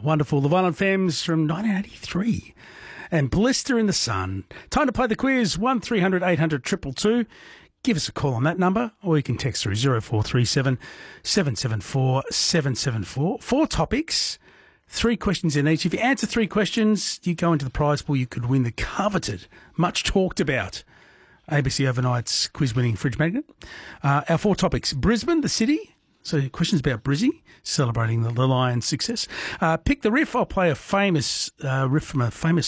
wonderful. The Violent Femmes from 1983. And Blister in the Sun. Time to play the quiz, 1300 800 222. Give us a call on that number, or you can text through 0437 774 774. 4 topics, 3 questions in each. If you answer 3 questions, you go into the prize pool. You could win the coveted, much talked about ABC Overnight's quiz-winning fridge magnet. Our 4 topics: Brisbane, the city. So questions about Brizzy, celebrating the Lions' success. Pick the riff. I'll play a famous riff from a famous